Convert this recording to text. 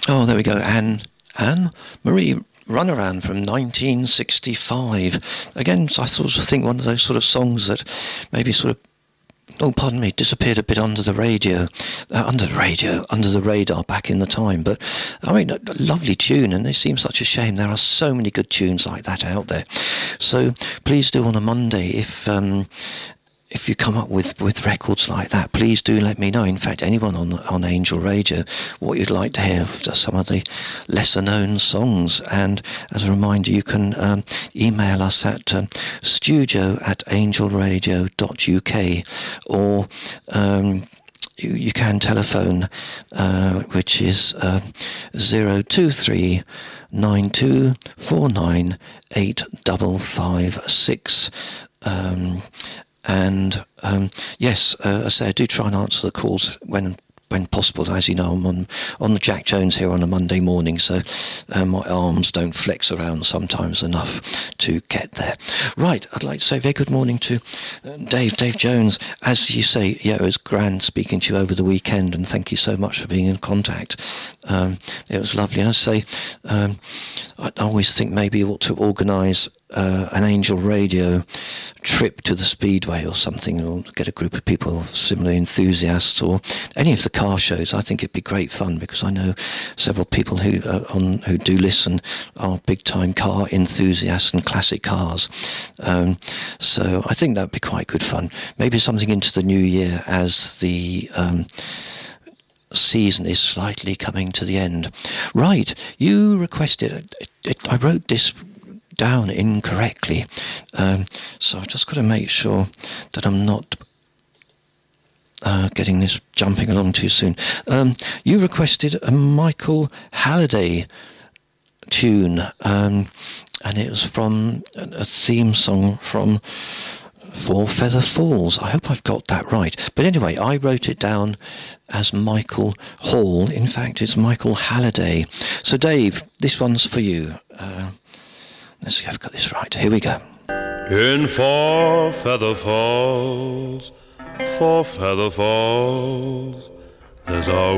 Oh, there we go. Anne Marie Runaround from 1965. Again, I sort of think one of those sort of songs that maybe sort of, oh, pardon me, disappeared a bit under the radar back in the time. But, I mean, a lovely tune, and it seems such a shame. There are so many good tunes like that out there. So please do on a Monday, if you come up with records like that, please do let me know. In fact, anyone on Angel Radio, what you'd like to hear of some of the lesser known songs. And as a reminder, you can email us at studio@angelradio.uk, or you can telephone, which is 023 9249 8556. And yes, I say I do try and answer the calls when possible. As you know, I'm on the Jack Jones here on a Monday morning, so my arms don't flex around sometimes enough to get there. Right, I'd like to say very good morning to Dave Jones. As you say, yeah, it was grand speaking to you over the weekend, and thank you so much for being in contact. It was lovely. And I say, I always think maybe you ought to organise an Angel Radio trip to the Speedway or something, or get a group of people, similar enthusiasts, or any of the car shows. I think it'd be great fun, because I know several people who do listen are big time car enthusiasts and classic cars. So I think that'd be quite good fun. Maybe something into the new year as the season is slightly coming to the end. Right, you requested I wrote this down incorrectly, so I've just got to make sure that I'm not getting this jumping along too soon. You requested a Michael Halliday tune, and it was from a theme song from Four Feather Falls. I hope I've got that right. But anyway, I wrote it down as Michael Hall. In fact, it's Michael Halliday. So Dave, this one's for you. Let's see if I've got this right. Here we go. In Four Feather Falls, there's a